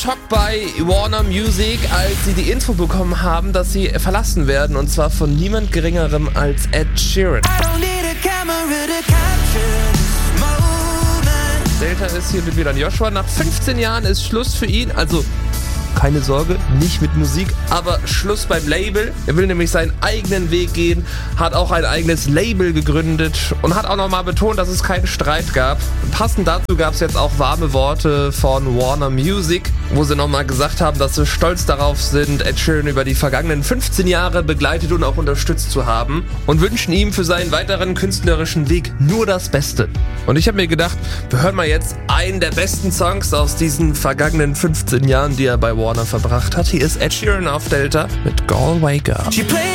Schock bei Warner Music, als sie die Info bekommen haben, dass sie verlassen werden, und zwar von niemand geringerem als Ed Sheeran. Delta ist hier mit wieder Joshua. Nach 15 Jahren ist Schluss für ihn, also keine Sorge, nicht mit Musik, aber Schluss beim Label. Er will nämlich seinen eigenen Weg gehen, hat auch ein eigenes Label gegründet und hat auch nochmal betont, dass es keinen Streit gab. Passend dazu gab es jetzt auch warme Worte von Warner Music, wo sie nochmal gesagt haben, dass sie stolz darauf sind, Ed Sheeran über die vergangenen 15 Jahre begleitet und auch unterstützt zu haben und wünschen ihm für seinen weiteren künstlerischen Weg nur das Beste. Und ich habe mir gedacht, wir hören mal jetzt einen der besten Songs aus diesen vergangenen 15 Jahren, die er bei Warner verbracht hat. Hier ist Ed Sheeran auf Delta mit Galway Girl.